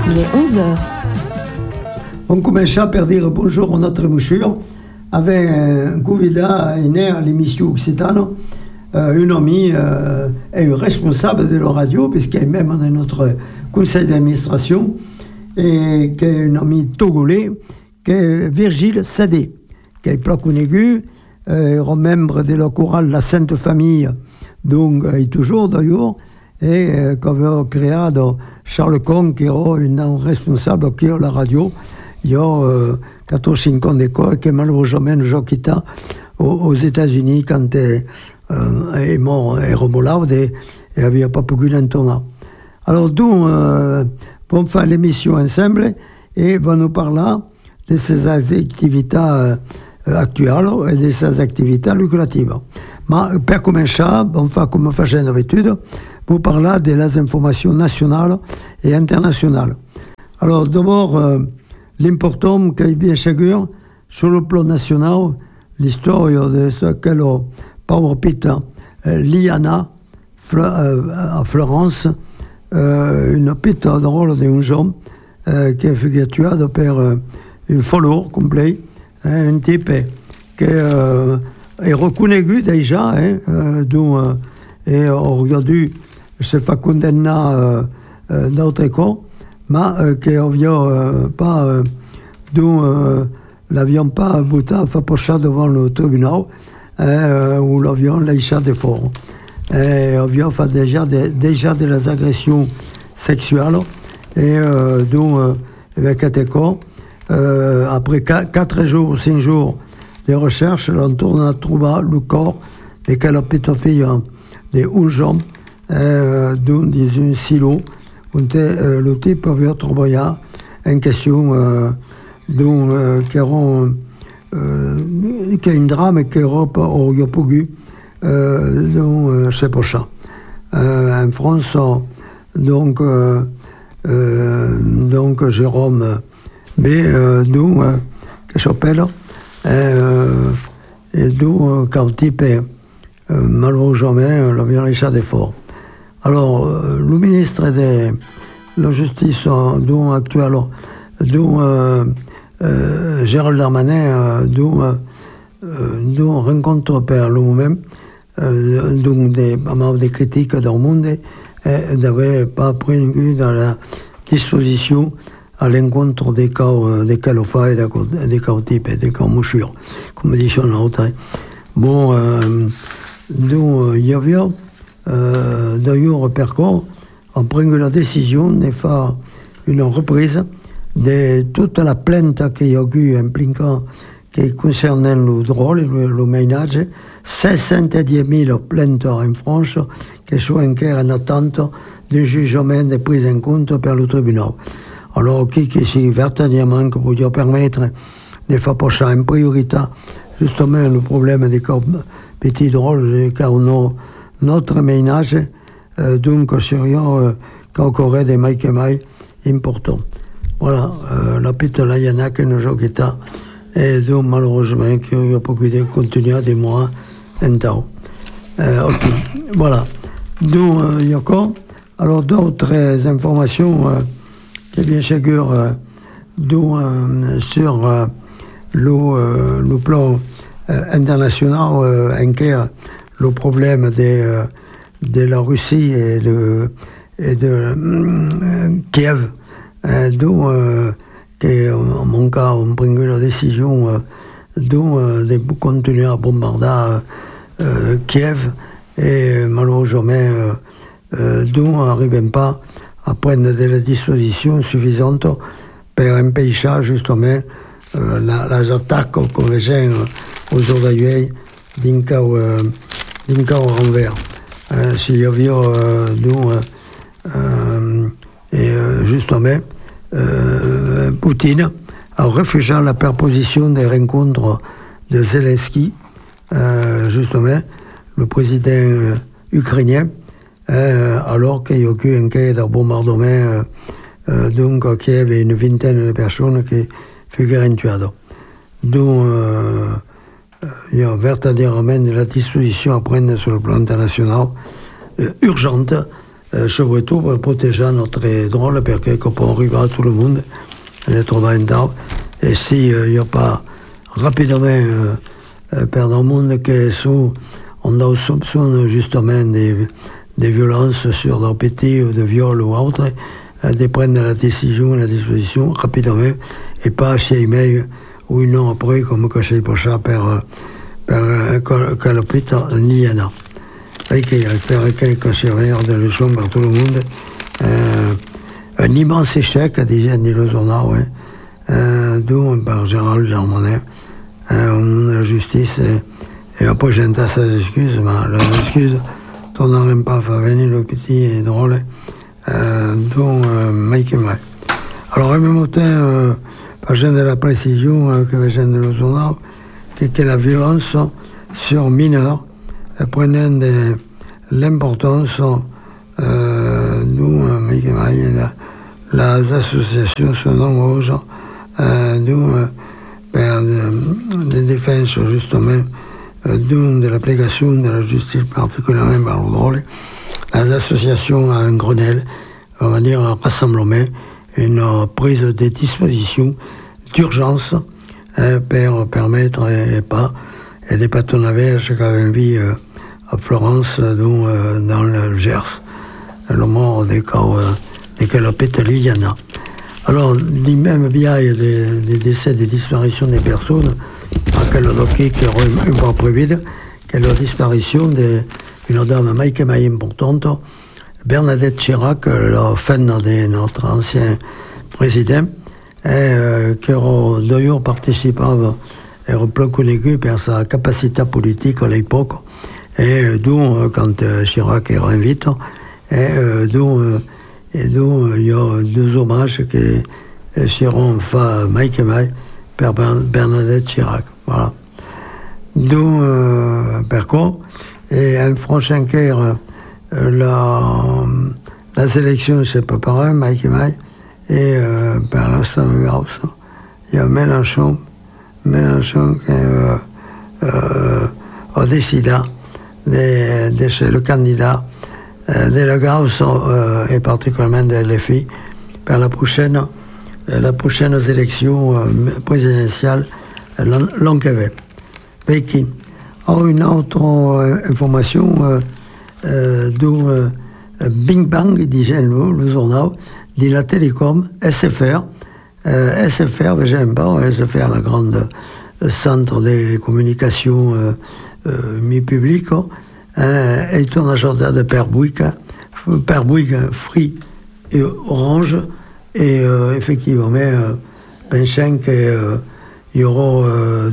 Il est 11h. On commence par dire bonjour à notre mouchure avec un candidat né à l'émission Occitane, un ami et un responsable de la radio, puisqu'il est même dans notre conseil d'administration, et qui est un ami togolais, qui est Virgile Sadé, qui est plaque aigu, membre de la chorale La Sainte Famille, donc il est toujours d'ailleurs, et qu'on a créé Charles Con, qui est un responsable qui est à la radio. Il y a 4-5 ans d'école, qui malheureusement nous a quittés aux États-Unis quand il est mort et remolade et il n'avait pas pu l'entendre. Alors, nous, on fait l'émission ensemble et on nous parler de ces activités actuelles et de ces activités lucratives. Mais pour commencer, on fait comme on fait d'habitude, vous parler des informations nationales et internationales. Alors, d'abord, l'important qui est bien sûr, sur le plan national, l'histoire de ce qu'est le Power Pit Liana à Florence, une pit drôle d'un homme qui est figuré par une following complet, un type qui est reconnu déjà, et aujourd'hui se fait condamner d'autres cas, mais qui n'avions pas, l'avions pas bouté à faire pocher devant le tribunal, où l'avions laissé de fort. Et avions fait déjà des agressions sexuelles, et donc, avec cet cas, après 4 jours, 5 jours de recherche, on tourne à trouver le corps de quelle petite fille de 11 ans, dans un silo, où le type avait trouvé en question, qui est un drame qui Europe aurait pu, c'est pour ça. En France, donc Jérôme B, qui s'appelle, et d'où, quand le type est malheureusement, l'avion laissé de fort. Alors, le ministre de la Justice actuel, Gérald Darmanin, rencontre par lui-même des critiques dans le monde et n'avait pas pris dans la disposition à l'encontre des cas calofas et des cas types et des cas mouchures, comme dit son autre. Bon, il y avait d'ailleurs par contre, on prend la décision de faire une reprise de toute la plainte qu'il y a eu impliquant qui concernait le droit, le ménage, 610 000 plaintes en France qui sont encore en attente d'un jugement de prise en compte par le tribunal. Alors, qui c'est véritablement que peut permettre de faire passer en priorité justement le problème des petits drôles, car notre ménage, donc, sérieux, qu'encore des mailles importants. Voilà, la petite Layana que nous avons quitté, et donc, malheureusement, qu'il n'y a pas pu continuer des mois en temps. Ok, voilà. Donc, il y a encore, alors, d'autres informations, qui bien sûr, sur le plan international, inquiet le problème de la Russie et de Kiev, d'où en mon cas on prend la décision de continuer à bombarder Kiev et malheureusement d'où on n'arrive pas à prendre des dispositions suffisantes pour empêcher justement les attaques qu'on gère aujourd'hui d'un cas au renvers. S'il y avait justement Poutine a refusé la proposition des rencontres de Zelensky, justement le président ukrainien, alors qu'il y a eu un cas de bombardement donc à Kiev et une vingtaine de personnes qui furent tuées. Donc il y a véritablement la disposition à prendre sur le plan international urgente surtout pour protéger notre drôle, parce que quand on arrive à tout le monde, d'être dans un temps, et si il n'y a pas rapidement perdre le monde qui sont, on a soupçonne justement des violences sur leur petit ou de viol ou autre, de prendre la décision, la disposition rapidement, et pas chez email ou une heure après, comme caché pour ça, par l'hôpital Liana. Et qu'il y a quelques surveillants de leçons par tout le monde. Un immense échec, disait le journal, d'où par Gérald Darmanin, la justice, et après j'entends ses excuses, mais les excuses, on n'aurait pas fait venir le petit et drôle, dont Mike et Mike. Alors, en même temps, par de la précision que j'ai dans le journal, que la violence sur mineurs prenant de l'importance, d'où Mike et Mike, les associations sont nombreuses, d'où de défense justement, d'où de l'application de la justice particulièrement par le drôle, les associations à un Grenelle, on va dire un rassemblement, une prise de dispositions d'urgence pour permettre et des patronnages qu'avait vu à Florence, dans le Gers, le mort des l'hôpital Liana. Alors, même bien des décès, des disparitions des personnes, à quel dossier qui est un peu plus vite, que la disparition d'une dame maïkemaï importante, Bernadette Chirac, la femme de notre ancien président, qui a d'ailleurs participé et plan connu par sa capacité politique à l'époque, et d'où, quand Chirac est invité, d'où il y a deux hommages qui seront faits Mike et Mike par Bernadette Chirac. Voilà. D'où, par contre, et un prochain cœur, la sélection, c'est pas pareil, Mike et Mike, et par l'instant, il y a Mélenchon qui a décidé de chez le candidat de la Gauss et particulièrement de LFI par la prochaine élection présidentielle l'an qui vient. Qui a une autre information d'où Bing Bang, disait le journal, de la télécom, SFR, j'aime pas, SFR, la grande centre de communication mi-public, est un agenda de Père Bouygues, Free et Orange, et effectivement, pensant qu'il y aura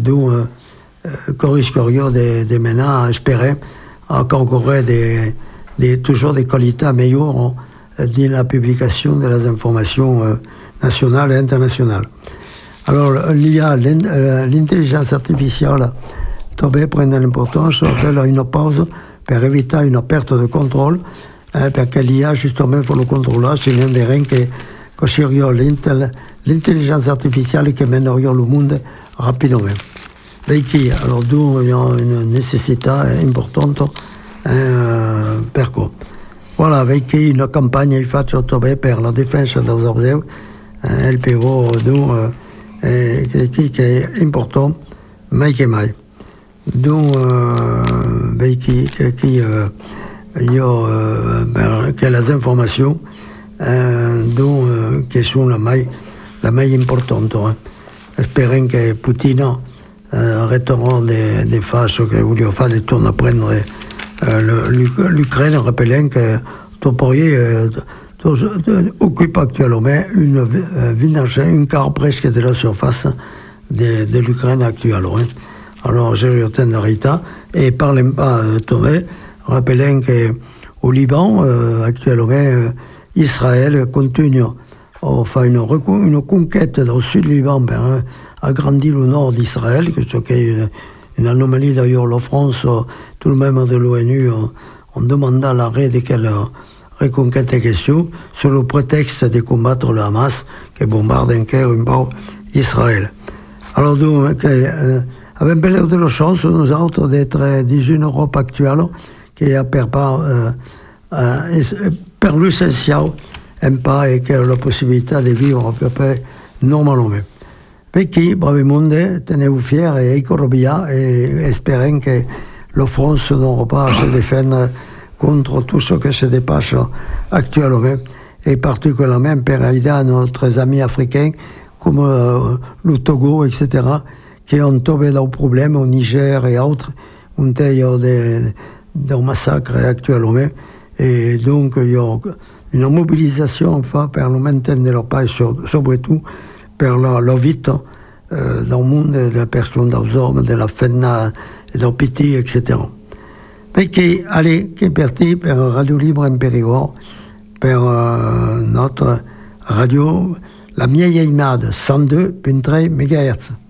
des ménages à espérer qu'on aurait toujours des qualités améliorées dans la publication des informations nationales et internationales. Alors, l'IA, l'intelligence artificielle, doit prendre l'importance, on fait une pause pour éviter une perte de contrôle, parce que l'IA, justement, il faut le contrôler, c'est l'un des rien que sur l'intelligence artificielle qui mènerait le monde rapidement. Alors, d'où il y a une nécessité importante per quoi. Voilà, avec une campagne est faite per la défense dels arbres, LPO, qui est important, mai que mai. Donc, que les informations qui sont la mai importante. Espérons que Poutine arrêtera des phases que voulait faire, des tours à prendre l'Ukraine, rappelant que Toporie occupe actuellement une quart presque de la surface de l'Ukraine actuelle. Alors, j'ai eu de Rita, et parlons pas Tomé, rappelant qu'au Liban, actuellement, Israël continue à faire une conquête dans le sud du Liban, agrandir le nord d'Israël, ce qui est une anomalie d'ailleurs. La France, tout le même de l'ONU, on demanda l'arrêt de quelle reconquête est question, sur le prétexte de combattre le Hamas, qui bombarde un peu Israël. Alors, donc, avec un peu de la chance, nous autres, d'être dans une Europe actuelle qui a per l'essentiel un pas et che la possibilità di vivere a peu près normalement. Perché, bravi monde, tenez-vous fiers et écorobia et espérons que la France n'aura pas à se défendre contre tout ce qui se dépasse actuellement, et particulièrement pour aider nos amis africains comme le Togo, etc., qui ont tombé dans le problème au Niger et autres, où il y a des massacres actuellement. Et donc, il y a une mobilisation enfin, pour le maintien de leur pays, surtout pour la vie dans le monde des personnes, des hommes, de la femme, des petits, etc. Perché, allez, che per te, per Radio Libre in Périgord, per notre radio, la mia Imad, 102.3 MHz.